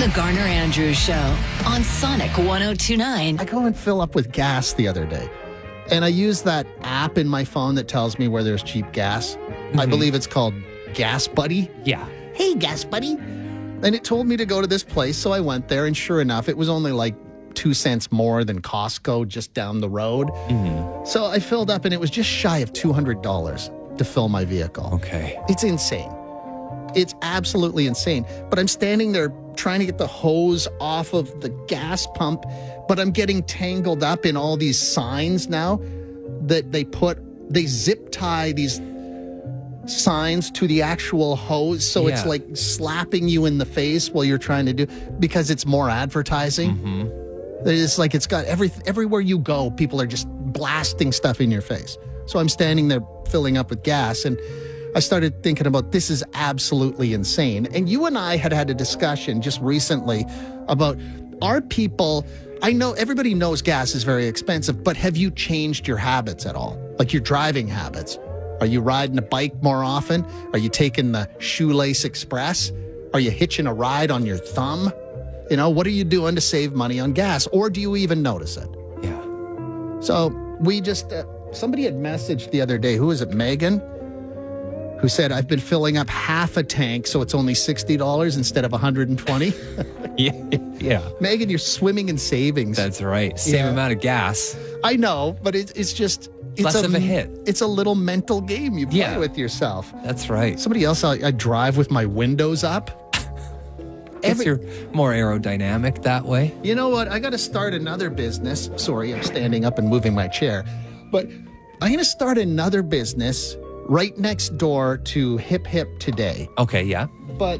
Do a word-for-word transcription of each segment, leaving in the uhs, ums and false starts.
The Garner Andrews Show on Sonic one oh two point nine. I go and fill up with gas the other day, and I use that app in my phone that tells me where there's cheap gas. Mm-hmm. I believe it's called Gas Buddy. Yeah. Hey, Gas Buddy. And it told me to go to this place, so I went there, and sure enough, it was only like two cents more than Costco just down the road. Mm-hmm. So I filled up, and it was just shy of two hundred dollars to fill my vehicle. Okay. It's insane. It's absolutely insane. But I'm standing there trying to get the hose off of the gas pump, but I'm getting tangled up in all these signs now that they put, they zip tie these signs to the actual hose. So Yeah. it's like slapping you in the face while you're trying to do, because it's more advertising. Mm-hmm. It's like it's got every, everywhere you go, people are just blasting stuff in your face. So I'm standing there filling up with gas, and I started thinking about, this is absolutely insane. And you and I had had a discussion just recently about, are people, I know everybody knows gas is very expensive, but have you changed your habits at all? Like your driving habits? Are you riding a bike more often? Are you taking the Shoelace Express? Are you hitching a ride on your thumb? You know, what are you doing to save money on gas? Or do you even notice it? Yeah. So we just, uh, somebody had messaged the other day, who is it, Megan? Who said, I've been filling up half a tank, so it's only sixty dollars instead of one hundred twenty dollars. Yeah. Yeah. Megan, you're swimming in savings. That's right. Same Yeah. amount of gas. I know, but it, it's just... It's Less of a hit. It's a little mental game you play Yeah. with yourself. That's right. Somebody else, I, I drive with my windows up. Guess you're more aerodynamic that way. You know what? I got to start another business. Sorry, I'm standing up and moving my chair. But I'm going to start another business right next door to Hip Hip Today. Okay, yeah. But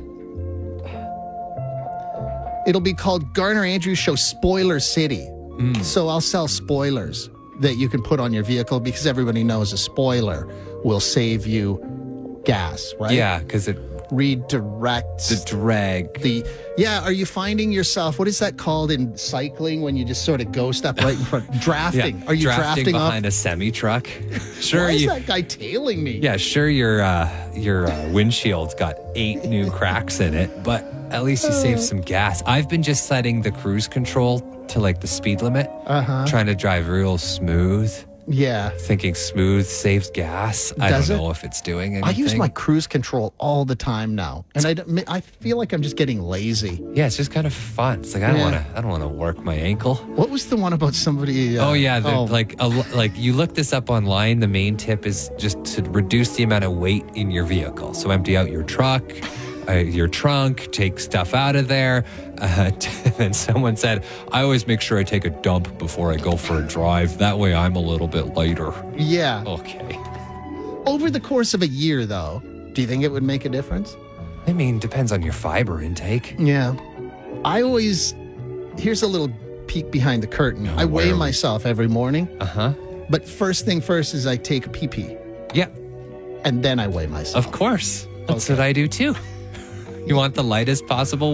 it'll be called Garner Andrews Show Spoiler City. Mm. So I'll sell spoilers that you can put on your vehicle, because everybody knows a spoiler will save you gas, right? Yeah, because it redirects the drag. The yeah, are you finding yourself, what is that called in cycling when you just sort of go step right in front? Drafting. Yeah, Are you drafting, drafting behind off? a semi truck? Sure. Why is you, that guy tailing me? Yeah, sure. Your uh, your uh, windshield's got eight new cracks in it, but at least you save some gas. I've been just setting the cruise control to like the speed limit, Uh-huh. trying to drive real smooth. Yeah. Thinking smooth saves gas. I Does don't it? know if it's doing anything. I use my cruise control all the time now, and I, don't- I feel like I'm just getting lazy. Yeah, it's just kind of fun. It's like I don't Yeah. want to. I don't want to work my ankle. What was the one about somebody? Uh, Oh yeah, the, oh, like a, like you look this up online. The main tip is just to reduce the amount of weight in your vehicle. So empty out your truck, uh, your trunk, take stuff out of there. Uh, and then someone said, I always make sure I take a dump before I go for a drive. That way I'm a little bit lighter. yeah. Okay. Over the course of a year, though, do you think it would make a difference? I mean, depends on your fiber intake. Yeah. I always, here's a little peek behind the curtain. I where weigh are we? myself every morning, Uh huh. but first thing first is I take a pee-pee, Yeah, and then I weigh myself. of course. That's Okay. what I do too. You want the lightest possible